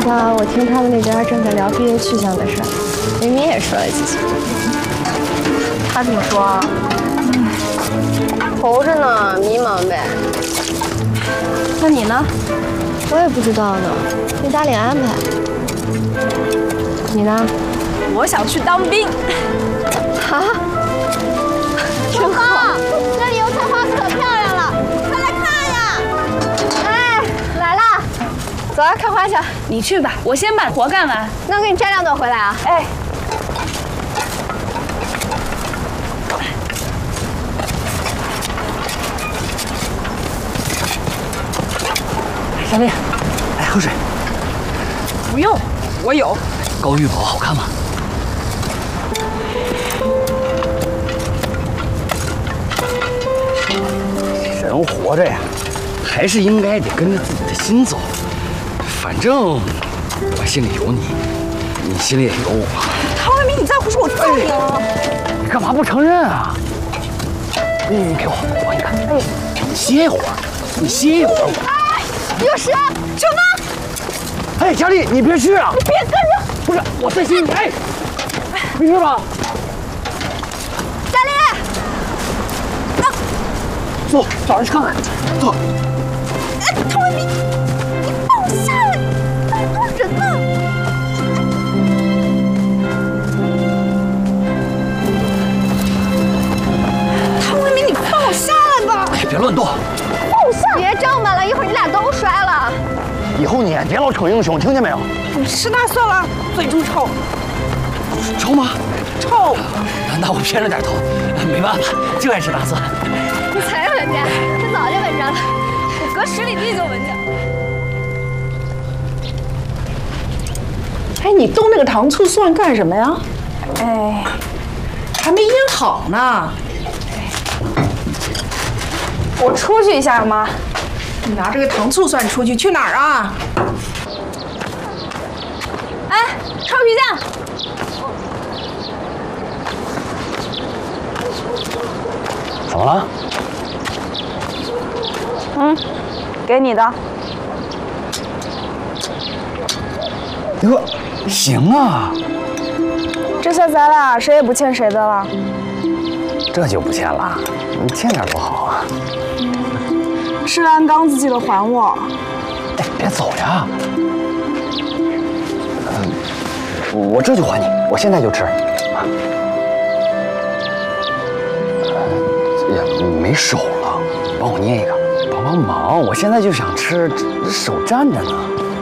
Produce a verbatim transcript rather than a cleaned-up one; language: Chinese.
早我听他们那边正在聊毕业去向的事，明明也说了几句。他怎么说啊？愁着呢，迷茫呗。那你呢？我也不知道呢，没打脸安排。你呢？ 我想去当兵。 啊？真好！这里油菜花可漂亮了，快来看呀！哎，来啦！走啊，看花去。 你去吧，我先把活干完。 那我给你摘两朵回来啊。 哎。 夏丽，来喝水。 不用，我有。 高玉宝好看吗？人活着呀，还是应该得跟着自己的心走。反正我心里有你，你心里也有我。 唐文明，你再胡说，我揍你了！ 你干嘛不承认啊？你给我，我你看，哎，你歇一会儿，你歇一会儿。 哎，有蛇！什么？ 哎，佳丽，你别去啊！ 你别跟着！ 不是，我担心你。哎，没事吧？ 佳丽， 走，找人去看看。走。 哎，唐文明，你放我下来！那么多人呢。唐文明，你放我下来吧！ 哎，别乱动。 放我下！别这么了，一会儿你俩都摔了。 以后你别老逞英雄，听见没有？ 你吃大蒜了，嘴这么臭。 臭吗？ 臭。 那我偏着点头，没办法，就爱吃大蒜。 你才闻见，他早就闻着了， 我隔十里地就闻见。 哎，你动那个糖醋蒜干什么呀？哎，还没腌好呢。 我出去一下，妈。 你拿这个糖醋蒜出去，去哪儿啊？ 哎，臭皮匠。 怎么了？ 嗯，给你的。 得，行啊。 这下咱俩谁也不欠谁的了。 这就不欠了，你欠点多好啊。 吃完刚子记得还我。 哎，别走呀。嗯，我这就还你，我现在就吃。啊。也没手了，帮我捏一个，帮帮忙，我现在就想吃，手站着呢。